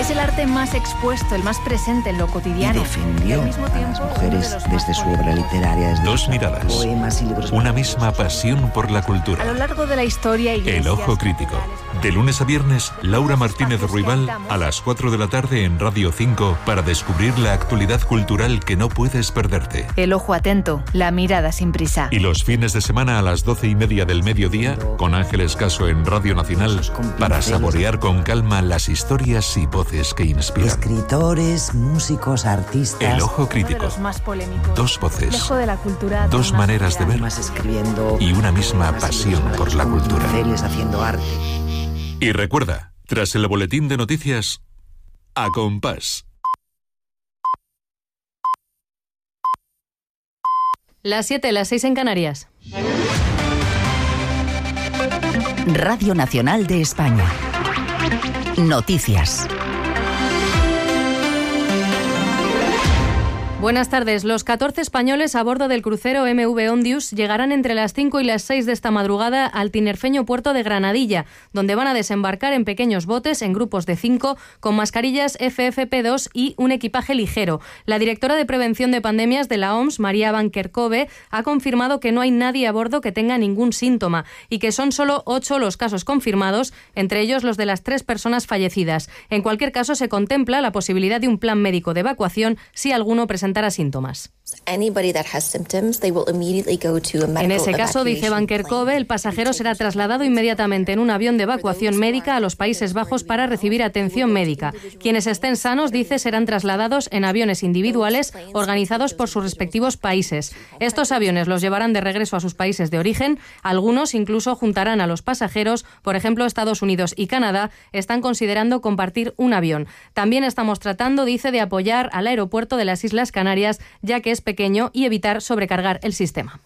Es el arte más expuesto, el más presente en lo cotidiano. Y defendió al mismo a tiempo, las mujeres desde su obra literaria. Dos miradas, poemas y libros. una misma pasión por la A cultura. lo largo de la historia, iglesias, El Ojo Crítico. De lunes a viernes, Laura Martínez Ruibal a las 4 de la tarde en Radio 5 para descubrir la actualidad cultural que no puedes perderte. El ojo atento, la mirada sin prisa. Y los fines de semana a las 12:30 del mediodía, con Ángeles Caso en Radio Nacional, para saborear con calma las historias y voces que inspiran. Escritores, músicos, artistas. El Ojo Uno de Crítico. los más polémicos. Dos voces, Lejos de la cultura, dos más maneras de allá. ver Más escribiendo. y una misma más pasión libros, por la con cultura. pinceles, haciendo arte. Y recuerda, tras el boletín de noticias, A Compás. Las 7, las 6 en Canarias. Radio Nacional de España. Noticias. Buenas tardes. Los 14 españoles a bordo del crucero MV Ondius llegarán entre las 5 y las 6 de esta madrugada al tinerfeño puerto de Granadilla, donde van a desembarcar en pequeños botes en grupos de 5 con mascarillas FFP2 y un equipaje ligero. La directora de Prevención de Pandemias de la OMS, María Van Kerkhove, ha confirmado que no hay nadie a bordo que tenga ningún síntoma y que son solo 8 los casos confirmados, entre ellos los de las 3 personas fallecidas. En cualquier caso, se contempla la posibilidad de un plan médico de evacuación si alguno presentara síntomas. En ese caso, dice Van Kerkhove, el pasajero será trasladado inmediatamente en un avión de evacuación médica a los Países Bajos para recibir atención médica. Quienes estén sanos, dice, serán trasladados en aviones individuales organizados por sus respectivos países. Estos aviones los llevarán de regreso a sus países de origen. Algunos incluso juntarán a los pasajeros. Por ejemplo, Estados Unidos y Canadá están considerando compartir un avión. También estamos tratando, dice, de apoyar al aeropuerto de las Islas Canarias, ya que es pequeño, y evitar sobrecargar el sistema.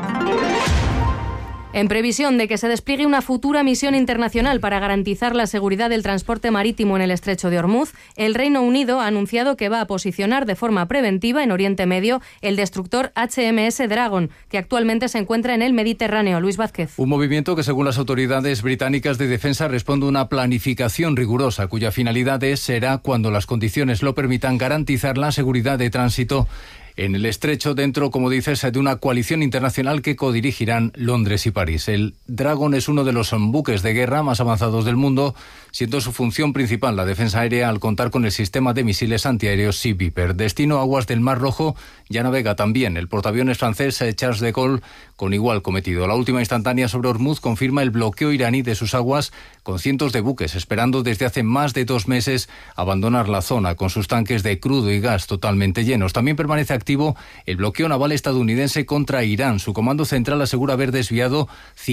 En previsión de que se despliegue una futura misión internacional para garantizar la seguridad del transporte marítimo en el Estrecho de Ormuz, el Reino Unido ha anunciado que va a posicionar de forma preventiva en Oriente Medio el destructor HMS Dragon, que actualmente se encuentra en el Mediterráneo. Luis Vázquez. Un movimiento que, según las autoridades británicas de defensa, responde a una planificación rigurosa, cuya finalidad será, cuando las condiciones lo permitan, garantizar la seguridad de tránsito en el estrecho, dentro, como dices, de una coalición internacional que codirigirán Londres y París. El Dragon es uno de los buques de guerra más avanzados del mundo, siendo su función principal la defensa aérea al contar con el sistema de misiles antiaéreos Sea Viper. Destino aguas del Mar Rojo, ya navega también el portaaviones francés Charles de Gaulle con igual cometido. La última instantánea sobre Ormuz confirma el bloqueo iraní de sus aguas, con cientos de buques esperando desde hace más de 2 meses abandonar la zona con sus tanques de crudo y gas totalmente llenos. También permanece activo el bloqueo naval estadounidense contra Irán. Su comando central asegura haber desviado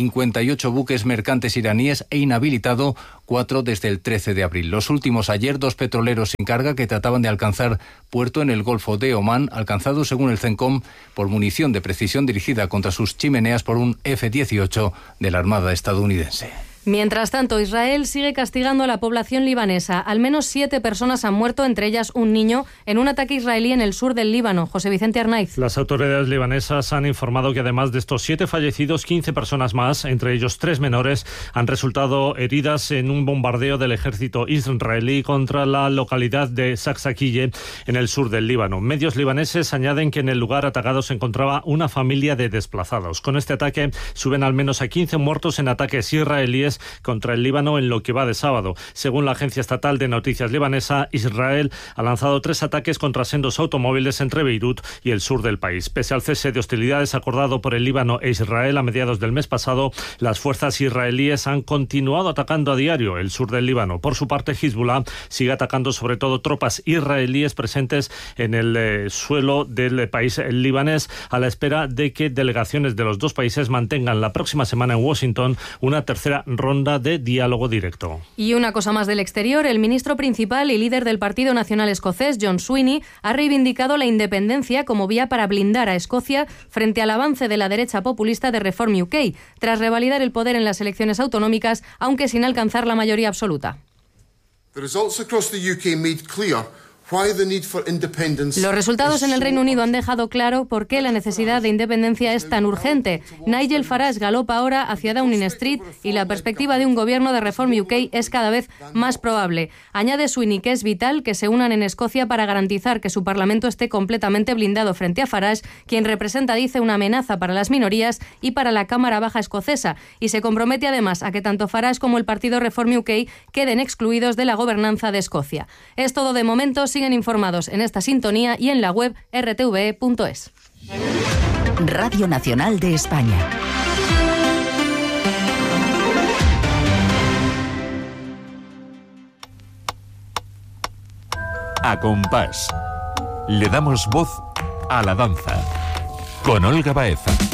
58 buques mercantes iraníes e inhabilitado 4 desde el 13 de abril. Los últimos ayer, 2 petroleros sin carga que trataban de alcanzar puerto en el Golfo de Omán, alcanzados según el CENCOM por munición de precisión dirigida contra sus chimeneas por un F-18 de la Armada estadounidense. Mientras tanto, Israel sigue castigando a la población libanesa. Al menos 7 personas han muerto, entre ellas un niño, en un ataque israelí en el sur del Líbano. José Vicente Arnaiz. Las autoridades libanesas han informado que además de estos 7 fallecidos, 15 personas más, entre ellos 3 menores, han resultado heridas en un bombardeo del ejército israelí contra la localidad de Saksakiyeh, en el sur del Líbano. Medios libaneses añaden que en el lugar atacado se encontraba una familia de desplazados. Con este ataque suben al menos a 15 muertos en ataques israelíes contra el Líbano en lo que va de sábado. Según la agencia estatal de noticias libanesa, Israel ha lanzado 3 ataques contra sendos automóviles entre Beirut y el sur del país. Pese al cese de hostilidades acordado por el Líbano e Israel a mediados del mes pasado, las fuerzas israelíes han continuado atacando a diario el sur del Líbano. Por su parte, Hezbollah sigue atacando sobre todo tropas israelíes presentes en el suelo del país libanés, a la espera de que delegaciones de los 2 países mantengan la próxima semana en Washington una tercera ronda de diálogo directo. Y una cosa más del exterior, el ministro principal y líder del Partido Nacional Escocés, John Swinney, ha reivindicado la independencia como vía para blindar a Escocia frente al avance de la derecha populista de Reform UK, tras revalidar el poder en las elecciones autonómicas, aunque sin alcanzar la mayoría absoluta. The results across the UK made clear Los resultados en el Reino Unido han dejado claro por qué la necesidad de independencia es tan urgente. Nigel Farage galopa ahora hacia Downing Street y la perspectiva de un gobierno de Reform UK es cada vez más probable. Añade Sweeney que es vital que se unan en Escocia para garantizar que su Parlamento esté completamente blindado frente a Farage, quien representa, dice, una amenaza para las minorías y para la Cámara Baja escocesa, y se compromete además a que tanto Farage como el partido Reform UK queden excluidos de la gobernanza de Escocia. Es todo de momento. Siguen informados en esta sintonía y en la web rtve.es. Radio Nacional de España. A compás. Le damos voz a la danza. Con Olga Baeza.